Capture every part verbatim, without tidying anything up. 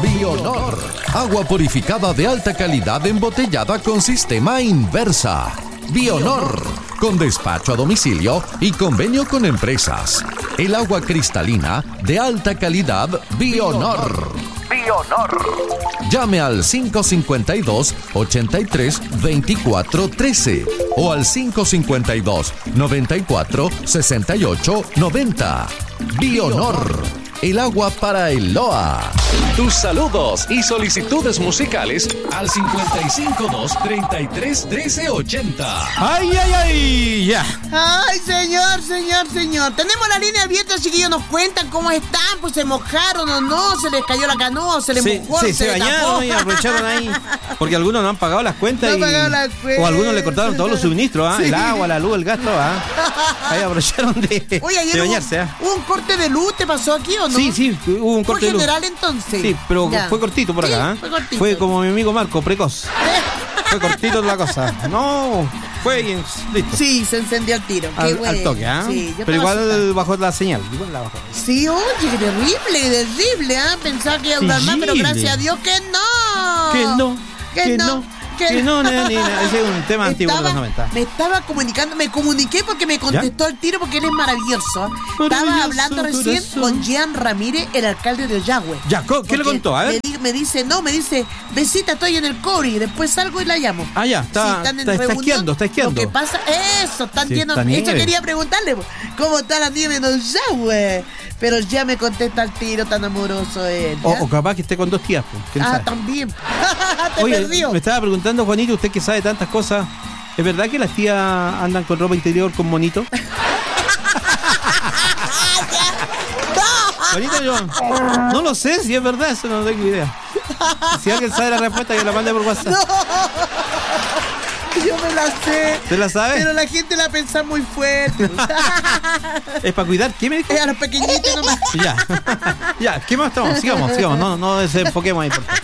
Bionor. Agua purificada de alta calidad embotellada con sistema Inversa. Bionor. Con despacho a domicilio y convenio con empresas. El agua cristalina de alta calidad Bionor. Bionor. Llame al cinco cinco dos, ocho tres, dos cuatro uno tres o al cinco cinco dos, nueve cuatro, seis ocho nueve cero. Bionor, el agua para el L O A. Tus saludos y solicitudes musicales al cincuenta y cinco dos, treinta y tres, trece, ochenta. ¡Ay, ay, ay! Ya. Ay, señor, señor, señor. Tenemos la línea abierta, chiquillos. Nos cuentan cómo están, pues se mojaron o no, se les cayó la canoa, se les Sí, mojó, sí, se, se les bañaron tapó. y aprovecharon ahí. Porque algunos no han pagado las cuentas. No y... pagado las cuentas. O algunos le cortaron todos los suministros, ¿ah? Sí. El agua, la luz, el gas, todo, ¿ah? Ahí aprovecharon de, Oye, ayer de hubo, bañarse, ¿ah? hubo un corte de luz, ¿te pasó aquí o no? Sí, sí, hubo un ¿Fue corte de luz. general entonces? Sí, pero Ya. fue cortito por Sí, acá, ¿eh? fue cortito. Fue como mi amigo Marco, precoz. Fue cortito la cosa. No, fue y listo. Sí, se encendió el tiro. Qué Al, bueno. al toque, ¿ah? Sí, yo pero estaba igual asustada. bajó la señal. Igual la bajó. Sí, oye, qué terrible, terrible, ¿ah? Pensaba que iba a durar más, pero Terrible. gracias a Dios que no. Que no, Que, que no. no, que no, nena, nena. Ese es un tema antiguo de Estaba- los noventa. Me estaba comunicando, me comuniqué porque me contestó el tiro porque él es maravilloso. Estaba Maravilloso hablando recién corazón. con Jean Ramírez, el alcalde de Ollagüe. Ya, ¿co- ¿qué le Porque contó? A ver. Me, di- me dice, no, me dice, besita, estoy en el Cori, después salgo y la llamo. Ah, ya, está, Sí, están en está, está reunión. esquiando, está esquiando. Lo que pasa, eso, están Sí, llenos. está Eso nieve. quería preguntarle, po, ¿cómo está la nieve en Ollagüe? Pero ya me contesta el tiro tan amoroso él. O, ¿ya? o capaz que esté con dos tías, pues. ¿Quién Ah, sabe? también. Te Oye, perdió. me estaba preguntando, Juanito, usted que sabe tantas cosas, ¿es verdad que las tías andan con ropa interior con monito? Juanito, yo no lo sé si es verdad, eso no tengo idea. Si alguien sabe la respuesta, que la mande por WhatsApp. Yo me la sé. ¿Usted la sabe? Pero la gente la piensa muy fuerte. ¿Es para cuidar? ¿Qué me dijo? A los pequeñitos nomás. Ya, ya, ¿qué más estamos? Sigamos, sigamos, no, no desenfoquemos ahí, por favor.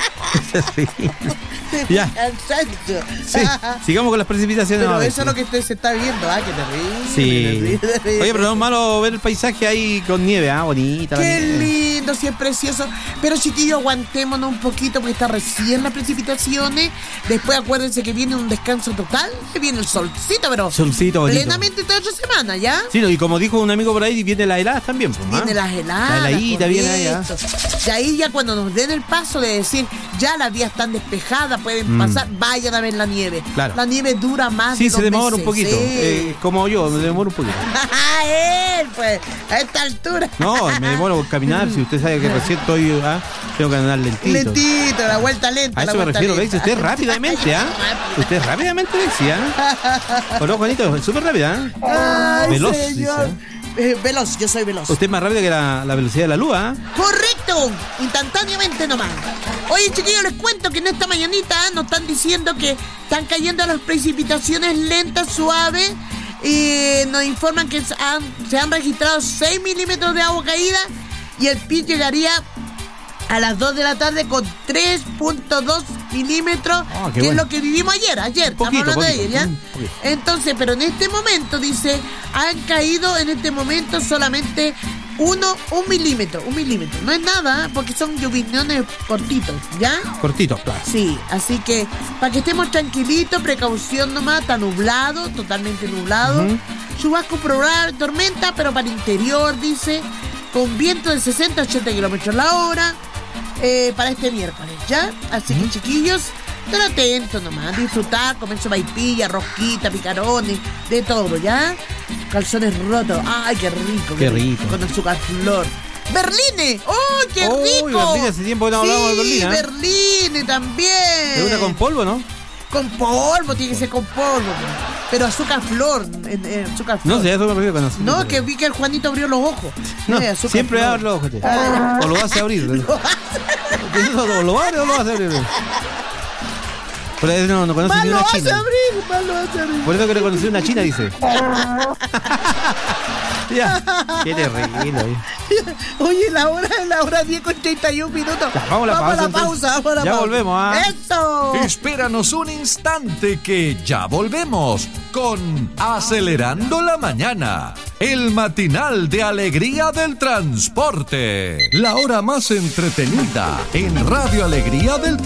Sí. Ya. Exacto. Sí, sigamos con las precipitaciones. Pero ahora, eso sí. es lo que usted se está viendo, ¿ah? Que terrible. Sí. terrible, terrible. Oye, pero no es malo ver el paisaje ahí con nieve, ¿ah? Bonita. la Qué nieve. lindo, sí es precioso. Pero chiquillos, aguantémonos un poquito porque está recién las precipitaciones. Después acuérdense que viene un descanso total, que viene el solcito, pero Solcito bonito. plenamente toda otra semana, ¿ya? Sí, no, y como dijo un amigo por ahí, viene las heladas también. Pues, ¿ah? Viene las heladas. La heladita viene ahí, ¿ah? correcto. Y ahí ya cuando nos den el paso de decir, ya las vías están despejadas, pueden Mm. pasar, vayan a ver la nieve. Claro. La nieve dura más Sí, de se dos demora un meses, poquito. sí. Eh, como yo, me demoro un poquito. Él, pues, a esta altura. No, me demoro por caminar. Si usted sabe que recién estoy, ¿ah? Tengo que andar lentito. Lentito, la vuelta lenta. A la eso me vuelta refiero, lenta. Bexi. Usted rápidamente, ¿ah? Usted rápidamente, Bexi, ¿ah? ¿O no, Juanito? Súper rápida, ¿ah? Ay, Veloz, señor. dice, Eh, veloz, yo soy veloz. Usted es más rápido que la, la velocidad de la luz, ¿ah? Correcto, instantáneamente nomás. Oye, chiquillos, les cuento que en esta mañanita nos están diciendo que están cayendo las precipitaciones lentas, suaves. Y nos informan que se han, se han registrado seis milímetros de agua caída y el pic llegaría a las dos de la tarde con tres punto dos milímetros, Ah, qué que bueno. es lo que vivimos ayer, ayer, Poquito, estamos hablando de poquito, ayer, ¿ya? mm, poquito. Entonces, pero en este momento, dice, han caído en este momento solamente uno, un milímetro, un milímetro. No es nada, ¿eh? Porque son lluviniones cortitos, ¿ya? Cortito, claro. Sí, así que para que estemos tranquilitos, precaución nomás, está nublado, totalmente nublado. Ujú. Chubasco probable, tormenta, pero para interior, dice, con viento de sesenta a ochenta kilómetros la hora, eh, para este miércoles, ¿ya? Así que chiquillos, estén atentos nomás, disfrutar, comer sopaipilla, rosquita, picarones, de todo, ¿ya? Calzones rotos, ay, qué rico. Qué rico. Con azúcar flor. ¡Berline! ¡Oh, qué Uy, rico! Berline, hace tiempo que no hablábamos de Berline, ¿eh? Berline también. ¿Le gusta con polvo, no? Con polvo, tiene que ser con polvo. Pero azúcar flor, en- en azúcar flor. No sé, eso me refiero con azúcar. No, que vi que el Juanito abrió los ojos. No, Eh, azúcar siempre flor. abre los ojos. tío. Ah. O lo hace abrir. O lo abre o lo hace abrir. Por eso no, no conoce Más ni lo una hace china. abrir, más lo hace abrir. Por eso quiere conocer una china, dice. Ya. Qué terrible. oye. Oye, la hora es la hora diez con treinta y un minutos. Ya, vamos a la vamos pausa, a la pausa, vamos a la ya pausa. volvemos, ¿ah? ¡Eso! Espéranos un instante que ya volvemos con Acelerando la Mañana, el matinal de alegría del transporte. La hora más entretenida en Radio Alegría del